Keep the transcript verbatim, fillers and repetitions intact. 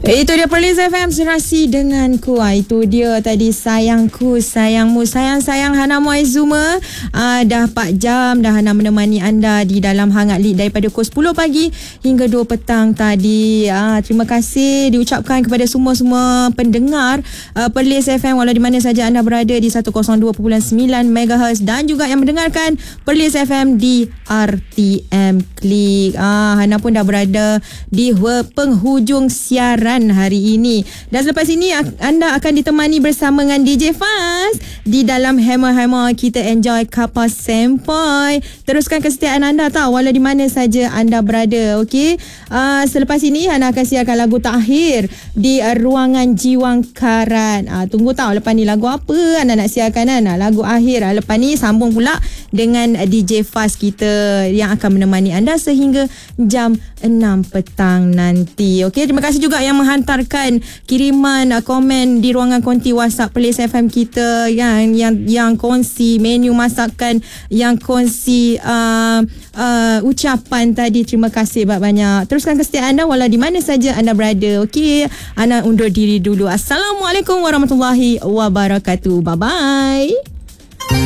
Itu dia Perlis F M, serasi denganku. Ah, itu dia tadi sayangku, sayangmu, sayang-sayang Hana Muaizuma. Ah, dah empat jam dah Hana menemani anda di dalam Hangat Lead daripada pukul sepuluh pagi hingga dua petang tadi. Ah, terima kasih diucapkan kepada semua-semua pendengar ah, Perlis F M walau di mana saja anda berada di seratus dua perpuluhan sembilan megahertz dan juga yang mendengarkan Perlis F M di R T M Klik. Ah, Hana pun dah berada di penghujung siaran hari ini. Dan selepas ini anda akan ditemani bersama dengan D J Faz di dalam Hammer-Hammer. Kita enjoy kapas sempoi. Teruskan kesetiaan anda tahu walau di mana saja anda berada. Okey. Uh, selepas ini Hana akan siarkan lagu terakhir di uh, ruangan Jiwang Karat. Uh, tunggu tahu lepas ni lagu apa anda nak siarkan kan? Uh, lagu akhir. Uh, lepas ni sambung pula dengan uh, D J Faz kita yang akan menemani anda sehingga jam enam petang nanti. Okey, terima kasih juga yang menghantarkan kiriman uh, komen di ruangan konti WhatsApp Perlis F M kita yang yang yang kongsi menu masakan, yang kongsi uh, uh, ucapan tadi. Terima kasih banyak-banyak. Teruskan kesetiaan anda walau di mana saja anda berada. Okey, Ana undur diri dulu. Assalamualaikum warahmatullahi wabarakatuh. Bye bye.